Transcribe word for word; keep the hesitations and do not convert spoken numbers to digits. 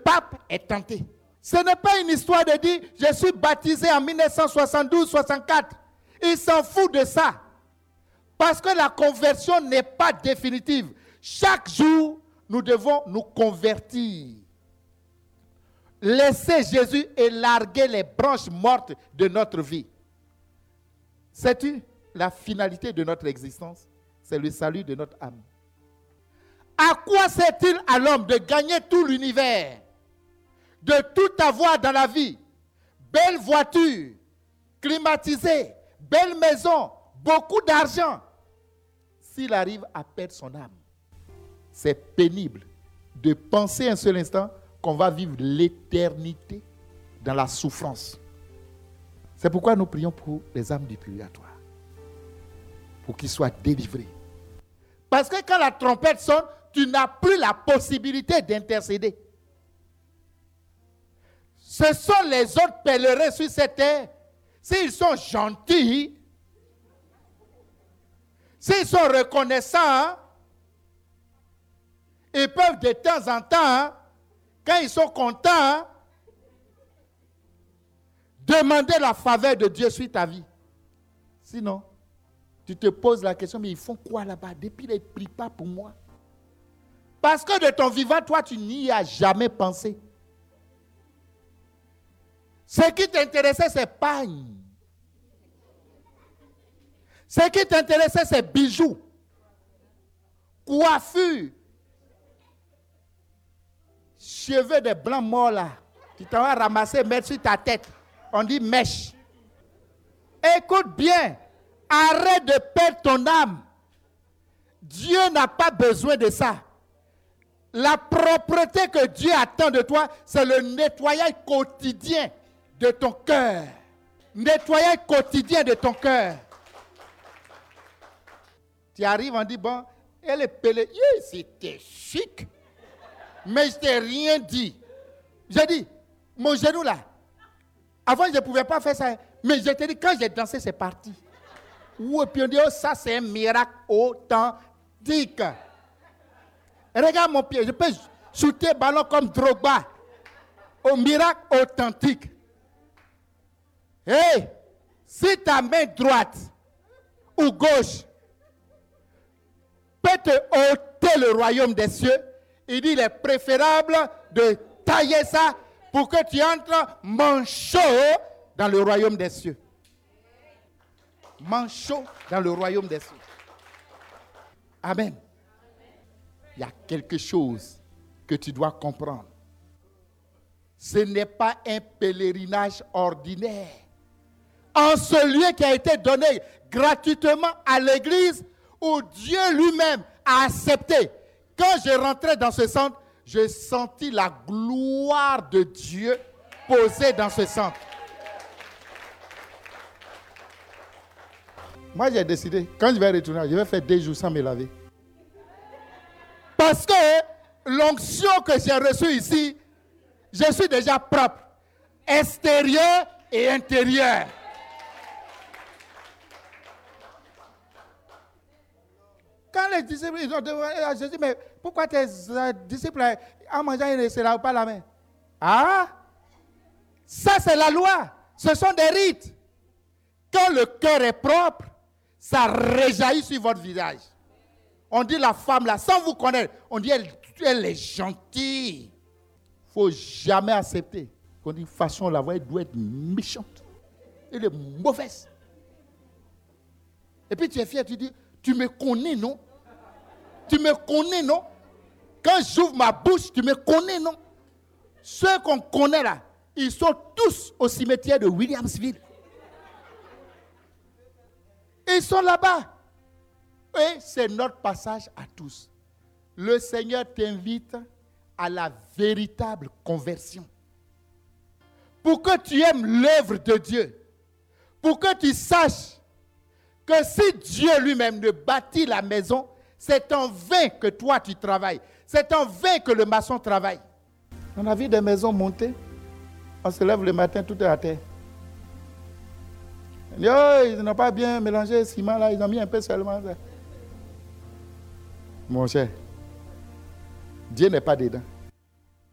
pape est tenté. Ce n'est pas une histoire de dire « je suis baptisé en dix-neuf cent soixante-douze soixante-quatre ». Il s'en fout de ça. Parce que la conversion n'est pas définitive. Chaque jour, nous devons nous convertir. Laisser Jésus élarguer les branches mortes de notre vie. Sais-tu la finalité de notre existence? C'est le salut de notre âme. À quoi sert-il à l'homme de gagner tout l'univers, de tout avoir dans la vie, belle voiture, climatisée, belle maison, beaucoup d'argent, s'il arrive à perdre son âme? C'est pénible de penser un seul instant qu'on va vivre l'éternité dans la souffrance. C'est pourquoi nous prions pour les âmes du purgatoire, pour qu'ils soient délivrés. Parce que quand la trompette sonne, tu n'as plus la possibilité d'intercéder. Ce sont les autres pèlerins sur cette terre. S'ils sont gentils, s'ils sont reconnaissants, ils peuvent de temps en temps, quand ils sont contents, demander la faveur de Dieu sur ta vie. Sinon, tu te poses la question, mais ils font quoi là-bas? Depuis, ils ne prient pas pour moi. Parce que de ton vivant, toi, tu n'y as jamais pensé. Ce qui t'intéressait, c'est pagne. Ce qui t'intéressait, c'est bijoux, coiffure, cheveux de blanc morts là. Tu t'en vas ramasser, mettre sur ta tête. On dit mèche. Écoute bien, arrête de perdre ton âme. Dieu n'a pas besoin de ça. La propreté que Dieu attend de toi, c'est le nettoyage quotidien de ton cœur. Nettoyage quotidien de ton cœur. Tu arrives, on dit, bon, elle est pelée. Yeah, c'était chic. Mais je t'ai rien dit. J'ai dit, mon genou là, avant je ne pouvais pas faire ça. Mais je t'ai dit, quand j'ai dansé, c'est parti. Ou puis on dit, oh, ça c'est un miracle authentique. Regarde mon pied, je peux shooter ballon comme Drogba. Au miracle authentique. Hé, hey, si ta main droite ou gauche peut te ôter le royaume des cieux, il dit il est préférable de tailler ça pour que tu entres manchot dans le royaume des cieux. Manchot dans le royaume des cieux. Amen. Il y a quelque chose que tu dois comprendre. Ce n'est pas un pèlerinage ordinaire. En ce lieu qui a été donné gratuitement à l'église, où Dieu lui-même a accepté. Quand je rentrais dans ce centre, j'ai senti la gloire de Dieu posée dans ce centre. Moi, j'ai décidé, quand je vais retourner, je vais faire deux jours sans me laver. Parce que l'onction que j'ai reçue ici, je suis déjà propre, extérieur et intérieur. Quand les disciples ils ont demandé à Jésus, mais pourquoi tes disciples en mangeant ils ne se lavent pas la main? Ah, ça c'est la loi. Ce sont des rites. Quand le cœur est propre, ça réjaillit sur votre visage. On dit la femme là, sans vous connaître, on dit elle, elle est gentille. Il ne faut jamais accepter qu'on dit façon la voix, elle doit être méchante. Elle est mauvaise. Et puis tu es fier, tu dis, tu me connais, non? Tu me connais, non? Quand j'ouvre ma bouche, tu me connais, non? Ceux qu'on connaît là, ils sont tous au cimetière de Williamsville. Ils sont là-bas. Et c'est notre passage à tous. Le Seigneur t'invite à la véritable conversion. Pour que tu aimes l'œuvre de Dieu. Pour que tu saches que si Dieu lui-même ne bâtit la maison, c'est en vain que toi tu travailles. C'est en vain que le maçon travaille. On a vu des maisons montées. On se lève le matin, tout est à terre. On dit, oh, ils n'ont pas bien mélangé le ciment là, ils ont mis un peu seulement ça. Mon cher, Dieu n'est pas dedans.